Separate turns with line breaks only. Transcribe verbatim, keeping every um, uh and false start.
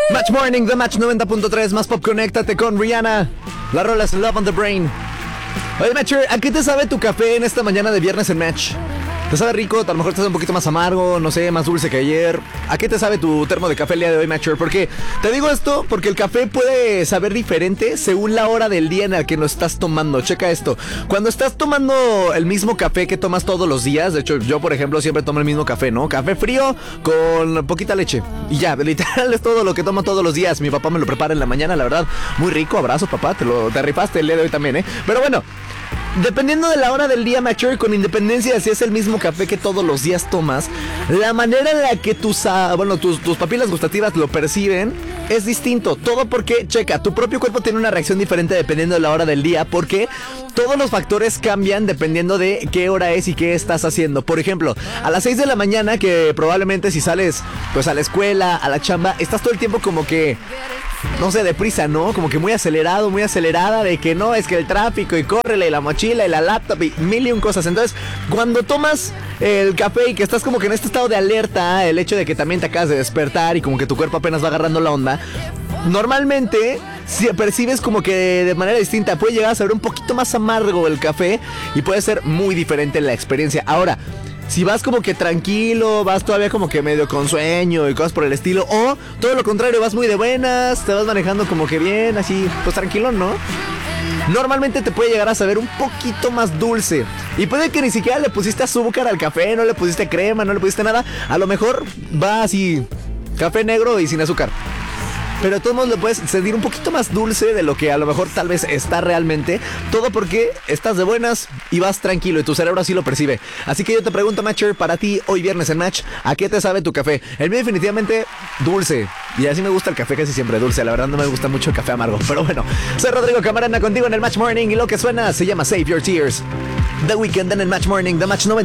Match Morning, The Match noventa punto tres, más pop, conéctate con Rihanna. La rola es Love on the Brain. Oye, Matcher, ¿a qué te sabe tu café en esta mañana de viernes en Match? ¿Te sabe rico? A lo mejor te sabe un poquito más amargo, no sé, más dulce que ayer. ¿A qué te sabe tu termo de café el día de hoy, Matcher? Porque te digo esto, porque el café puede saber diferente según la hora del día en el que lo estás tomando. Checa esto. Cuando estás tomando el mismo café que tomas todos los días, de hecho, yo, por ejemplo, siempre tomo el mismo café, ¿no? Café frío con poquita leche. Y ya, literal es todo lo que tomo todos los días. Mi papá me lo prepara en la mañana, la verdad. Muy rico, abrazo, papá. Te lo te rifaste el día de hoy también, ¿eh? Pero bueno, dependiendo de la hora del día, Matcher, con independencia de si es el mismo café que todos los días tomas, la manera en la que tus, uh, bueno, tus, tus papilas gustativas lo perciben es distinto. Todo porque, checa, tu propio cuerpo tiene una reacción diferente dependiendo de la hora del día, porque todos los factores cambian dependiendo de qué hora es y qué estás haciendo. Por ejemplo, a las seis de la mañana, que probablemente si sales pues a la escuela, a la chamba, estás todo el tiempo como que, no sé, deprisa, ¿no? Como que muy acelerado, muy acelerada, de que no, es que el tráfico y córrele, y la mochila y la laptop y mil y un cosas. Entonces, cuando tomas el café y que estás como que en este estado de alerta, el hecho de que también te acabas de despertar y como que tu cuerpo apenas va agarrando la onda, normalmente si percibes como que de manera distinta. Puede llegar a saber un poquito más amargo el café y puede ser muy diferente la experiencia. Ahora, si vas como que tranquilo, vas todavía como que medio con sueño y cosas por el estilo, o todo lo contrario, vas muy de buenas, te vas manejando como que bien, así, pues tranquilo, ¿no? Normalmente te puede llegar a saber un poquito más dulce. Y puede que ni siquiera le pusiste azúcar al café, no le pusiste crema, no le pusiste nada. A lo mejor va así, café negro y sin azúcar. Pero de todos modos le puedes sentir un poquito más dulce de lo que a lo mejor tal vez está realmente. Todo porque estás de buenas y vas tranquilo y tu cerebro así lo percibe. Así que yo te pregunto, Matcher, para ti hoy viernes en Match, ¿a qué te sabe tu café? El mío definitivamente dulce. Y así me gusta el café casi siempre dulce. La verdad no me gusta mucho el café amargo. Pero bueno, soy Rodrigo Camarena contigo en el Match Morning. Y lo que suena se llama Save Your Tears. The Weeknd en el Match Morning, The Match noventa.